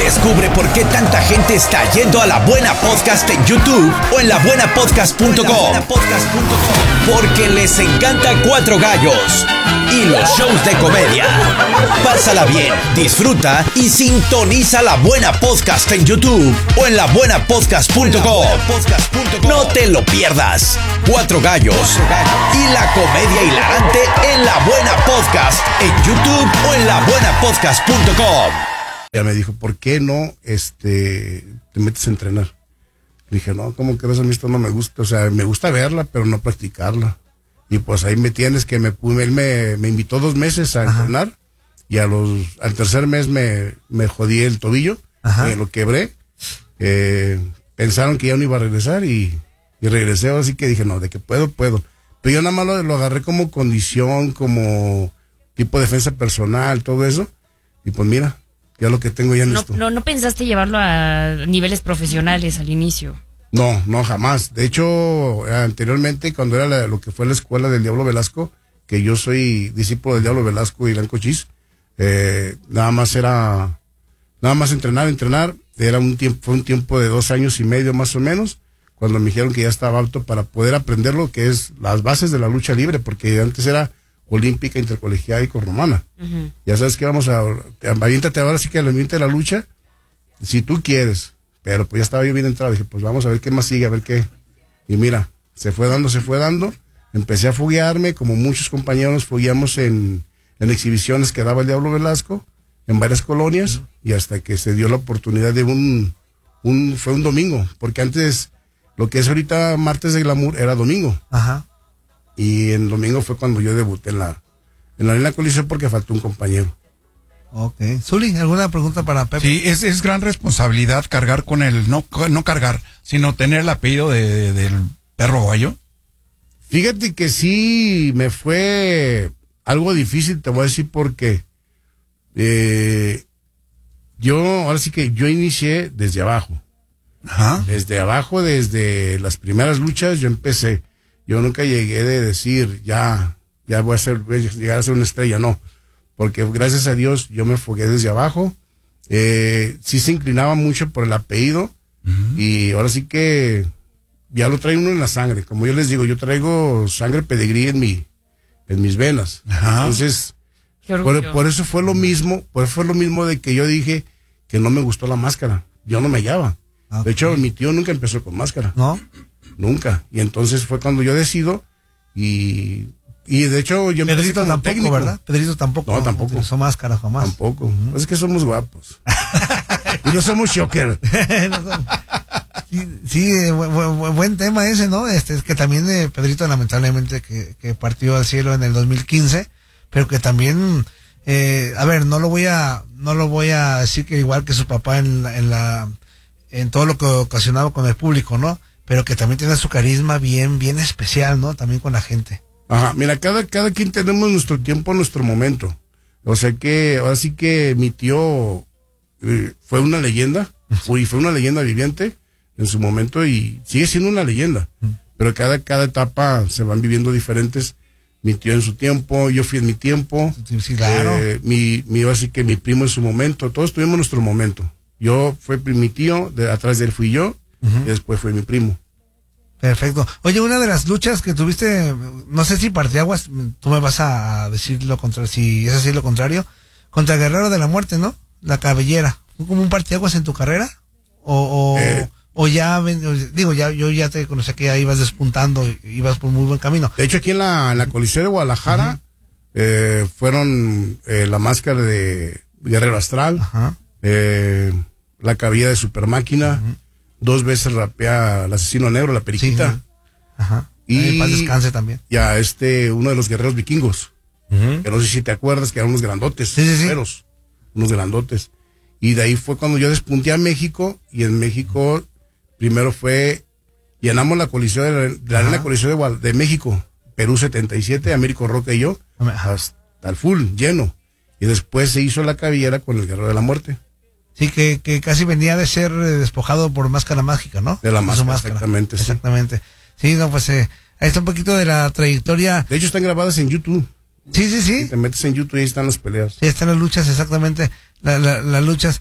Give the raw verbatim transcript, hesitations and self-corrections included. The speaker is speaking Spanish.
Descubre por qué tanta gente está yendo a La Buena Podcast en YouTube o en la buena podcast punto com. Porque les encanta Cuatro Gallos y los shows de comedia. Pásala bien, disfruta y sintoniza La Buena Podcast en YouTube o en la buena podcast punto com. No te lo pierdas. Cuatro Gallos y la comedia hilarante en La Buena Podcast en YouTube o en la buena podcast punto com. Ella me dijo, ¿por qué no este, te metes a entrenar? Le dije, no, ¿cómo crees? A mí esto no me gusta. O sea, me gusta verla, pero no practicarla. Y pues ahí me tienes que me él me, me invitó dos meses a Ajá. entrenar. Y a los al tercer mes me, me jodí el tobillo. Eh, lo quebré. Eh, pensaron que ya no iba a regresar y, y regresé. Así que dije, no, de que puedo, puedo. Pero yo nada más lo, lo agarré como condición, como tipo de defensa personal, todo eso. Y pues mira, ya lo que tengo ya en no, esto. No, no pensaste llevarlo a niveles profesionales al inicio. No, no, jamás. De hecho, anteriormente, cuando era la, lo que fue la escuela del Diablo Velasco, que yo soy discípulo del Diablo Velasco y Blanco Chis, eh, nada más era, nada más entrenar, entrenar. Era un tiempo, fue un tiempo de dos años y medio más o menos, cuando me dijeron que ya estaba apto para poder aprender lo que es las bases de la lucha libre, porque antes era olímpica, intercolegial y corromana. Uh-huh. Ya sabes que vamos a, aviéntate ahora sí que al ambiente de la lucha, si tú quieres, pero pues ya estaba yo bien entrado, dije, pues vamos a ver qué más sigue, a ver qué, y mira, se fue dando, se fue dando, empecé a foguearme, como muchos compañeros nos fogueamos en, en exhibiciones que daba el Diablo Velasco, en varias colonias, uh-huh. y hasta que se dio la oportunidad de un, un, fue un domingo, porque antes, lo que es ahorita martes de glamour, era domingo. Ajá. Y el domingo fue cuando yo debuté en la en la Arena Coliseo porque faltó un compañero. Ok. Zuli, ¿alguna pregunta para Pepe? Sí, es, es gran responsabilidad cargar con el, no, no cargar, sino tener el apellido de, de, del perro Aguayo. Fíjate que sí me fue algo difícil, te voy a decir porque eh, yo, ahora sí que yo inicié desde abajo. Ajá. Desde abajo, desde las primeras luchas yo empecé. Yo nunca llegué de decir, ya, ya voy a ser, voy a llegar a ser una estrella, no. Porque gracias a Dios yo me fogué desde abajo. Eh, sí se inclinaba mucho por el apellido. Uh-huh. Y ahora sí que ya lo trae uno en la sangre. Como yo les digo, yo traigo sangre pedigrí en mi, en mis venas. Uh-huh. Entonces, por, por eso fue lo mismo, por eso fue lo mismo de que yo dije que no me gustó la máscara. Yo no me hallaba. Okay. De hecho, mi tío nunca empezó con máscara. ¿No? Nunca. Y entonces fue cuando yo decido y, y de hecho yo empecé Pedrito como tampoco, técnico. ¿Verdad? Pedrito tampoco. No, no tampoco. Utilizó máscara jamás. Tampoco. Uh-huh. Es que somos guapos. Y no somos shocker. sí, sí buen, buen, buen tema ese, ¿no? Este es que también eh, Pedrito lamentablemente que, que partió al cielo en el dos mil quince, pero que también eh, a ver, no lo voy a no lo voy a decir que igual que su papá en la, en la en todo lo que ocasionaba con el público, ¿no? Pero que también tiene su carisma bien, bien especial, ¿no? También con la gente. Ajá, mira, cada, cada quien tenemos nuestro tiempo, nuestro momento. O sea que, ahora sí que mi tío eh, fue una leyenda, fue, fue una leyenda viviente en su momento y sigue siendo una leyenda. Mm. Pero cada, cada etapa se van viviendo diferentes. Mi tío en su tiempo, yo fui en mi tiempo. Sí, sí, claro. Eh, mi, mi, así que mi primo en su momento, todos tuvimos nuestro momento. Yo fue mi tío, de atrás de él fui yo. Uh-huh. Y después fue mi primo. Perfecto. Oye, una de las luchas que tuviste, no sé si parteaguas, tú me vas a decir lo contrario, si es así lo contrario, contra Guerrero de la Muerte, ¿no? La cabellera. ¿Fue como un parteaguas en tu carrera? O, o, eh, o ya, digo, ya yo ya te conocí que ya ibas despuntando, ibas por muy buen camino. De hecho, aquí en la, en la Coliseo de Guadalajara, uh-huh. eh, fueron eh, la máscara de Guerrero Astral, uh-huh. eh, la cabellera de Super Máquina, uh-huh. dos veces rapea al Asesino Negro, la Periquita. Sí, ajá. Y paz descanse también. Ya este, uno de los guerreros vikingos. Uh-huh. Que no sé si te acuerdas que eran unos grandotes. Sí, sí, sí. Guerreros, unos grandotes. Y de ahí fue cuando yo despunté a México. Y en México, primero fue, llenamos la Coliseo de la, de la Arena Coliseo de, de México. Perú setenta y siete, Américo Roca y yo. Ajá. Hasta el full, lleno. Y después se hizo la cabellera con el Guerrero de la Muerte. Sí, que, que casi venía de ser despojado por Máscara Mágica, ¿no? De la máscara, máscara. Exactamente. Sí. Exactamente. Sí, no, pues eh, ahí está un poquito de la trayectoria. De hecho, están grabadas en YouTube. Sí, sí, sí. Si te metes en YouTube y ahí están las peleas. Sí, están las luchas, exactamente. La, la, las luchas.